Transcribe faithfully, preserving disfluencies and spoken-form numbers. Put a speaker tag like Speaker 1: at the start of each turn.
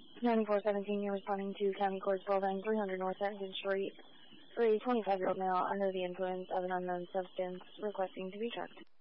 Speaker 1: ninety-four seventeen, you're responding to County Court twelve and three hundred North Second Street for a twenty-five-year-old male under the influence of an unknown substance requesting to be checked.